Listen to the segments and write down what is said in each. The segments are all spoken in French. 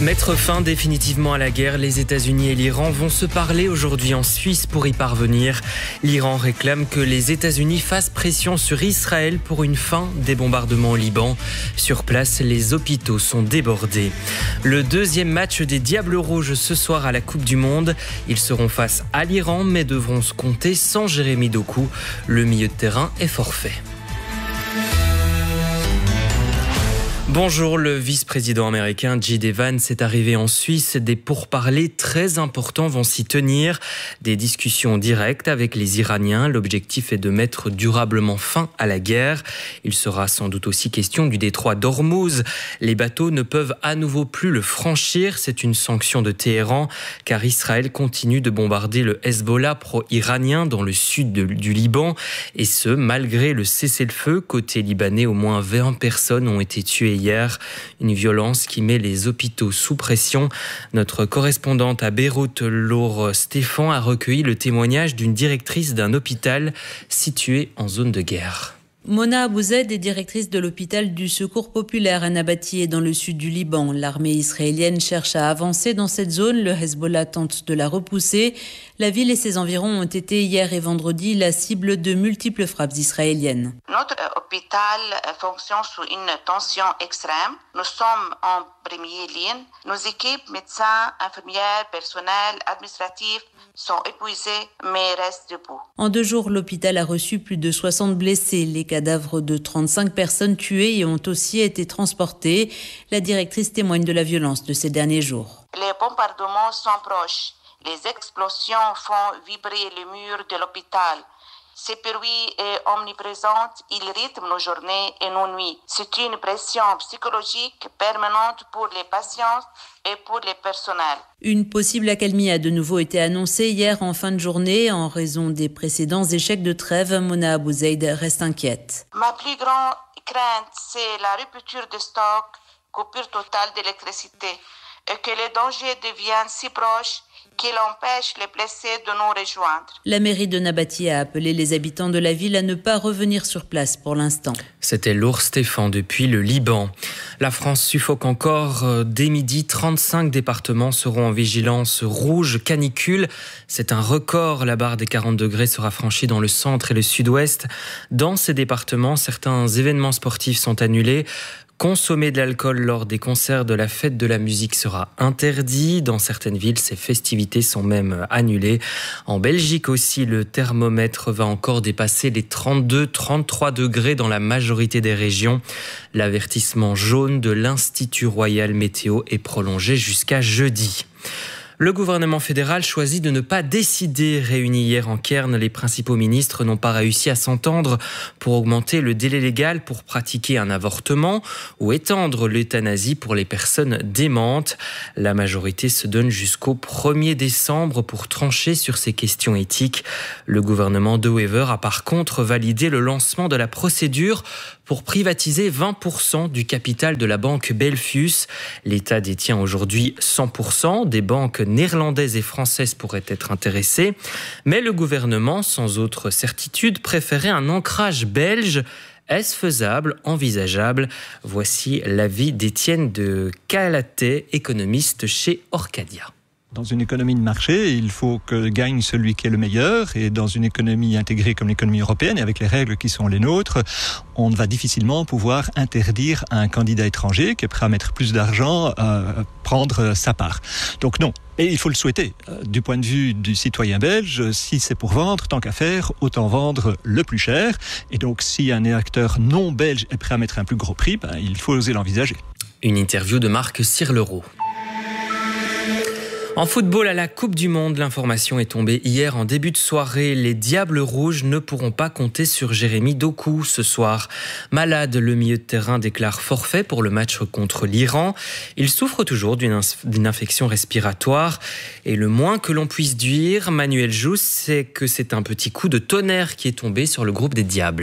Mettre fin définitivement à la guerre, les États-Unis et l'Iran vont se parler aujourd'hui en Suisse pour y parvenir. L'Iran réclame que les États-Unis fassent pression sur Israël pour une fin des bombardements au Liban. Sur place, les hôpitaux sont débordés. Le deuxième match des Diables Rouges ce soir à la Coupe du Monde. Ils seront face à l'Iran mais devront se compter sans Jérémy Doku. Le milieu de terrain est forfait. Bonjour, le vice-président américain J.D. Vance est arrivé en Suisse. Des pourparlers très importants vont s'y tenir. Des discussions directes avec les Iraniens. L'objectif est de mettre durablement fin à la guerre. Il sera sans doute aussi question du détroit d'Ormuz. Les bateaux ne peuvent à nouveau plus le franchir. C'est une sanction de Téhéran, car Israël continue de bombarder le Hezbollah pro-iranien dans le sud du Liban. Et ce, malgré le cessez-le-feu. Côté libanais, au moins 20 personnes ont été tuées hier, une violence qui met les hôpitaux sous pression. Notre correspondante à Beyrouth, Laure Stéphan, a recueilli le témoignage d'une directrice d'un hôpital situé en zone de guerre. Mona Abouzed est directrice de l'hôpital du Secours populaire à Nabatieh dans le sud du Liban. L'armée israélienne cherche à avancer dans cette zone. Le Hezbollah tente de la repousser. La ville et ses environs ont été hier et vendredi la cible de multiples frappes israéliennes. Notre hôpital fonctionne sous une tension extrême. Nous sommes en première ligne. Nos équipes, médecins, infirmières, personnel, administratif sont épuisés mais restent debout. En 2 jours, l'hôpital a reçu plus de 60 blessés. Les cadavres de 35 personnes tuées y ont aussi été transportés. La directrice témoigne de la violence de ces derniers jours. Les bombardements sont proches. Les explosions font vibrer les murs de l'hôpital. Ces bruits est omniprésent, il rythme nos journées et nos nuits. C'est une pression psychologique permanente pour les patients et pour les personnels. Une possible accalmie a de nouveau été annoncée hier en fin de journée. En raison des précédents échecs de trêve, Mona Abouzed reste inquiète. Ma plus grande crainte, c'est la rupture de stock, coupure totale d'électricité et que les dangers deviennent si proches qu'il empêche les blessés de nous rejoindre. La mairie de Nabatieh a appelé les habitants de la ville à ne pas revenir sur place pour l'instant. C'était Laure Stéphan depuis le Liban. La France suffoque encore. Dès midi, 35 départements seront en vigilance rouge canicule. C'est un record. La barre des 40 degrés sera franchie dans le centre et le sud-ouest. Dans ces départements, certains événements sportifs sont annulés. Consommer de l'alcool lors des concerts de la fête de la musique sera interdit. Dans certaines villes, ces festivités sont même annulées. En Belgique aussi, le thermomètre va encore dépasser les 32-33 degrés dans la majorité des régions. L'avertissement jaune de l'Institut Royal Météo est prolongé jusqu'à jeudi. Le gouvernement fédéral choisit de ne pas décider. Réunis hier en Cairn, les principaux ministres n'ont pas réussi à s'entendre pour augmenter le délai légal pour pratiquer un avortement ou étendre l'euthanasie pour les personnes démentes. La majorité se donne jusqu'au 1er décembre pour trancher sur ces questions éthiques. Le gouvernement de Wever a par contre validé le lancement de la procédure pour privatiser 20% du capital de la banque Belfius. L'État détient aujourd'hui 100%. Des banques néerlandaises et françaises pourraient être intéressées. Mais le gouvernement, sans autre certitude, préférait un ancrage belge. Est-ce faisable, envisageable ? Voici l'avis d'Étienne de Calatet, économiste chez Orcadia. Dans une économie de marché, il faut que gagne celui qui est le meilleur. Et dans une économie intégrée comme l'économie européenne, et avec les règles qui sont les nôtres, on va difficilement pouvoir interdire à un candidat étranger qui est prêt à mettre plus d'argent à prendre sa part. Donc non. Et il faut le souhaiter. Du point de vue du citoyen belge, si c'est pour vendre, tant qu'à faire, autant vendre le plus cher. Et donc, si un acteur non belge est prêt à mettre un plus gros prix, il faut oser l'envisager. Une interview de Marc Sirleroux. En football, à la Coupe du Monde, l'information est tombée hier en début de soirée. Les Diables Rouges ne pourront pas compter sur Jérémy Doku ce soir. Malade, le milieu de terrain déclare forfait pour le match contre l'Iran. Il souffre toujours d'une infection respiratoire. Et le moins que l'on puisse dire, Manuel Jousse, c'est que c'est un petit coup de tonnerre qui est tombé sur le groupe des Diables.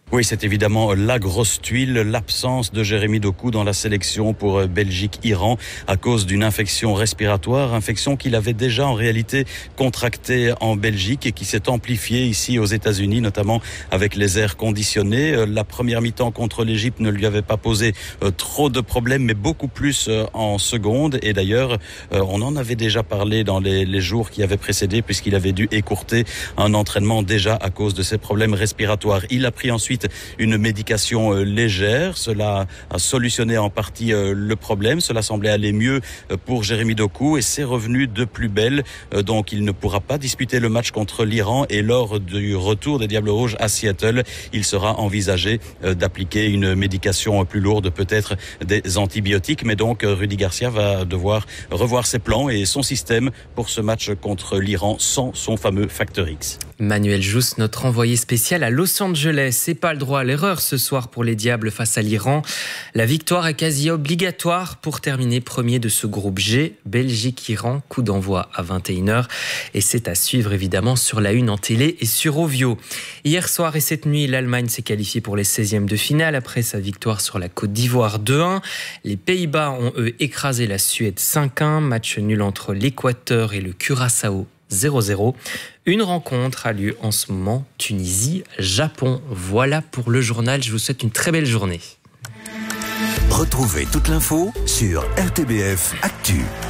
Oui, c'est évidemment la grosse tuile, l'absence de Jérémy Doku dans la sélection pour Belgique-Iran à cause d'une infection respiratoire, infection qu'il avait déjà en réalité contractée en Belgique et qui s'est amplifiée ici aux États-Unis, notamment avec les airs conditionnés. La première mi-temps contre l'Égypte ne lui avait pas posé trop de problèmes, mais beaucoup plus en seconde. Et d'ailleurs, on en avait déjà parlé dans les jours qui avaient précédé, puisqu'il avait dû écourter un entraînement déjà à cause de ses problèmes respiratoires. Il a pris ensuite une médication légère. Cela a solutionné en partie le problème. Cela semblait aller mieux pour Jérémy Doku et c'est revenu de plus belle. Donc il ne pourra pas disputer le match contre l'Iran et lors du retour des Diables Rouges à Seattle, il sera envisagé d'appliquer une médication plus lourde, peut-être des antibiotiques. Mais donc Rudy Garcia va devoir revoir ses plans et son système pour ce match contre l'Iran sans son fameux Facteur X. Manuel Jousse, notre envoyé spécial à Los Angeles. C'est pas le droit à l'erreur ce soir pour les Diables face à l'Iran. La victoire est quasi obligatoire pour terminer premier de ce groupe G. Belgique-Iran, coup d'envoi à 21h. Et c'est à suivre évidemment sur la Une en télé et sur Ovio. Hier soir et cette nuit, l'Allemagne s'est qualifiée pour les 16e de finale après sa victoire sur la Côte d'Ivoire 2-1. Les Pays-Bas ont eux écrasé la Suède 5-1. Match nul entre l'Équateur et le Curaçao 0-0. Une rencontre a lieu en ce moment, Tunisie-Japon. Voilà pour le journal, je vous souhaite une très belle journée. Retrouvez toute l'info sur RTBF Actu.